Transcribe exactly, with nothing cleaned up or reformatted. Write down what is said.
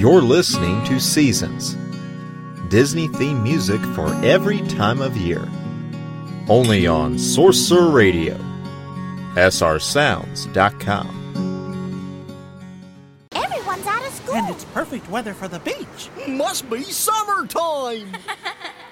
You're listening to Seasons, Disney-themed music for every time of year. Only on Sorcerer Radio, S R sounds dot com. Everyone's out of school. And it's perfect weather for the beach. Must be summertime.